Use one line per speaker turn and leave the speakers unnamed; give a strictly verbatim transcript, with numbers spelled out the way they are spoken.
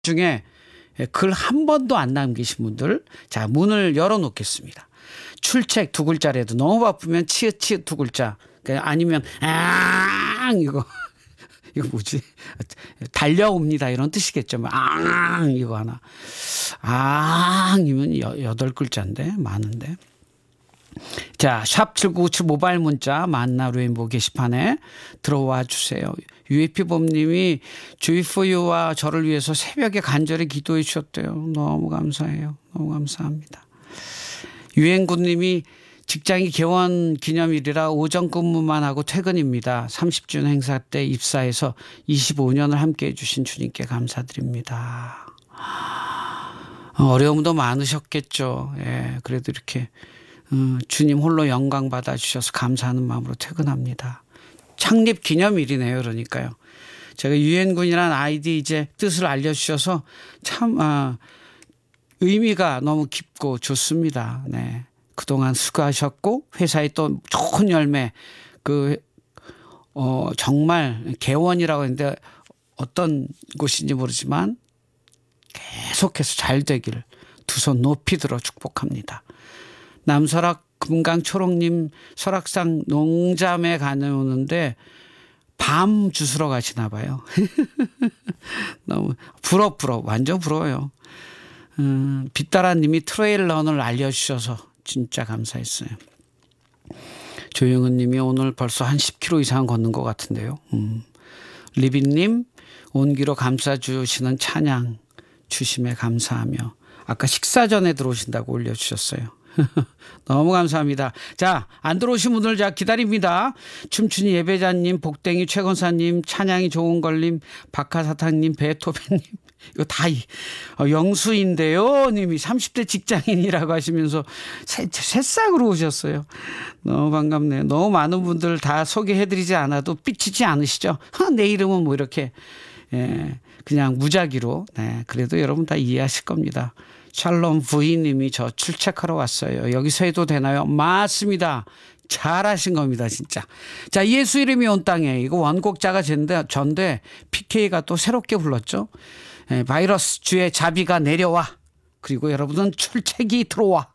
중에 글 한 번도 안 남기신 분들, 자, 문을 열어놓겠습니다. 출첵 두 글자라도 너무 바쁘면 치읓치읓 두 글자, 아니면 앙 이거 이거 뭐지? 달려옵니다 이런 뜻이겠죠. 앙 이거 하나. 앙이면 여덟 글자인데 많은데. 자, 샵 칠구구칠 모바일 문자 만나 루인보 게시판에 들어와 주세요. 유에피범님이 주이포유와 저를 위해서 새벽에 간절히 기도해 주셨대요. 너무 감사해요. 너무 감사합니다. 유행구님이 직장이 개원 기념일이라 오전 근무만 하고 퇴근입니다. 삼십 주년 행사 때 입사해서 이십오 년을 함께해 주신 주님께 감사드립니다. 어려움도 많으셨겠죠. 예, 그래도 이렇게 주님 홀로 영광 받아주셔서 감사하는 마음으로 퇴근합니다. 창립 기념일이네요. 그러니까요. 제가 유엔군이라는 아이디 이제 뜻을 알려주셔서 참 아, 의미가 너무 깊고 좋습니다. 네. 그동안 수고하셨고 회사에 또 좋은 열매 그 어, 정말 개원이라고 했는데 어떤 곳인지 모르지만 계속해서 잘 되길 두 손 높이 들어 축복합니다. 남설악 금강초록님 설악산 농잠에 가는데 밤 주스러 가시나 봐요. 너무 부럽 부러워. 완전 부러워요. 음, 빛다라님이 트레일런을 알려주셔서 진짜 감사했어요. 조영은 님이 오늘 벌써 한 십 킬로미터 이상 걷는 것 같은데요. 음. 리빈님 온기로 감싸주시는 찬양 주심에 감사하며 아까 식사 전에 들어오신다고 올려주셨어요. 너무 감사합니다. 자, 안 들어오신 분들 자 기다립니다. 춤추니 예배자님, 복댕이 최건사님, 찬양이 좋은 걸님, 박하사탕님, 베토벤님 이거 다 어, 영수인데요 님이 삼십 대 직장인이라고 하시면서 새, 새싹으로 오셨어요. 너무 반갑네요. 너무 많은 분들 다 소개해드리지 않아도 삐치지 않으시죠? 하, 내 이름은 뭐 이렇게 예, 그냥 무작위로. 네, 그래도 여러분 다 이해하실 겁니다. 샬롬 부인님이 저 출첵하러 왔어요. 여기서 해도 되나요? 맞습니다. 잘하신 겁니다, 진짜. 자, 예수 이름이 온 땅에 이거 원곡자가 전데, 전데 피케이가 또 새롭게 불렀죠. 예, 바이러스 주의 자비가 내려와. 그리고 여러분은 출첵이 들어와.